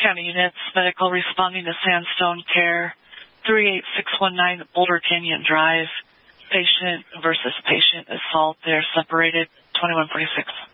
County units, medical responding to Sandstone Care, 38619 Boulder Canyon Drive. Patient versus patient assault. They're separated, 2146.